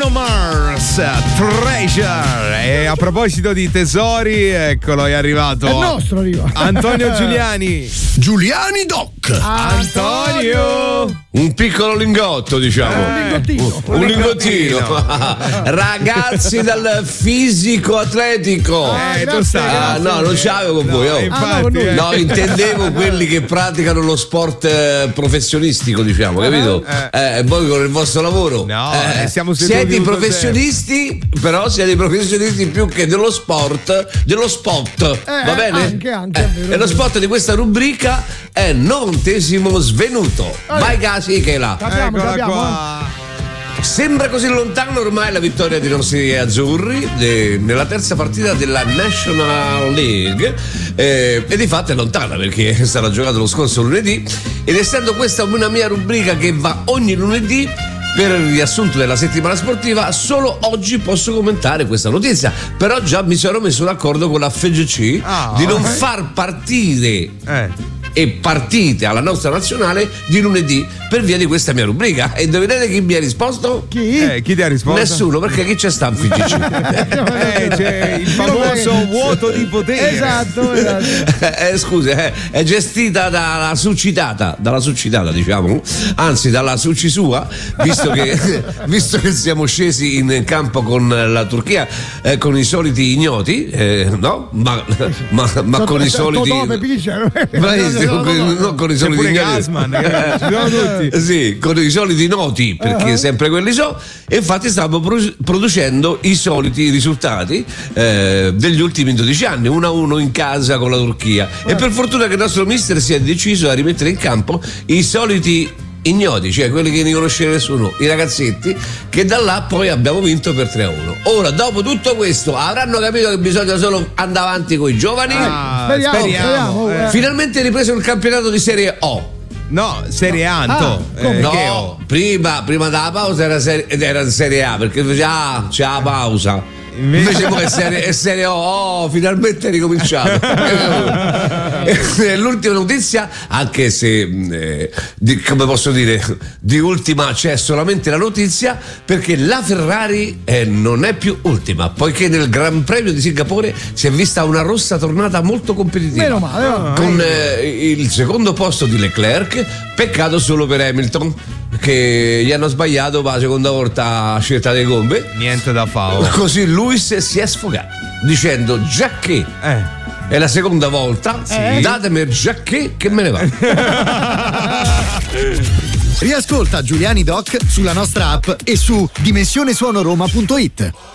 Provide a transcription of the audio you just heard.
Bruno Mars, Treasure. E a proposito di tesori, eccolo, è arrivato. È nostro, arriva. Antonio Giuliani. Giuliani Doc. Antonio. Un piccolo lingotto, diciamo. Un lingottino. Ragazzi dal fisico atletico. Tu stai. No, non ce l'avevo con voi. Infatti, No, intendevo quelli che praticano lo sport professionistico, diciamo, capito? E voi con il vostro lavoro. No, siamo seduti siete tutto professionisti, però siete professionisti più che dello sport, va bene? Anche, e lo spot di questa rubrica è 90° svenuto. Vai casi che là. Eccola qua. Sembra così lontano ormai la vittoria dei nostri azzurri nella terza partita della National League e di fatto è lontana perché è stata giocata lo scorso lunedì ed essendo questa una mia rubrica che va ogni lunedì per il riassunto della settimana sportiva, solo oggi posso commentare questa notizia, però già mi sono messo d'accordo con la FGC di non far partire e partite alla nostra nazionale di lunedì per via di questa mia rubrica. E indovinate chi mi ha risposto? Chi ti ha risposto? Nessuno, perché chi c'è sta in FGC? C'è il famoso vuoto di potere. Esatto. Scusa, è gestita dalla succitata, diciamo, anzi dalla Succisua, visto che siamo scesi in campo con la Turchia con i soliti ignoti, no? Ma con i soliti non con i soliti Gasman, ci sono tutti. Sì, con i soliti noti, perché sempre quelli so. E infatti stiamo producendo i soliti risultati degli ultimi 12 anni, 1-1 in casa con la Turchia. E per fortuna che il nostro mister si è deciso a rimettere in campo i soliti ignoti, cioè quelli che non conosce nessuno, i ragazzetti, che da là poi abbiamo vinto per 3-1. Ora, dopo tutto questo, avranno capito che bisogna solo andare avanti con i giovani. Speriamo. Finalmente è ripreso il campionato di Serie O. No, Serie A, no, prima della pausa era in Serie A, perché c'è la pausa. Invece poi è serie O, finalmente è ricominciato. L'ultima notizia, anche se come posso dire, di ultima c'è solamente la notizia, perché la Ferrari non è più ultima, poiché nel Gran Premio di Singapore si è vista una rossa tornata molto competitiva. Meno male. Con il secondo posto di Leclerc, peccato solo per Hamilton, che gli hanno sbagliato per la seconda volta a scelta delle gombe. Niente da fare. Così Lewis si è sfogato dicendo già che è la seconda volta, datemi il già che me ne va. Riascolta Giuliani Doc sulla nostra app e su dimensionesuonoroma.it.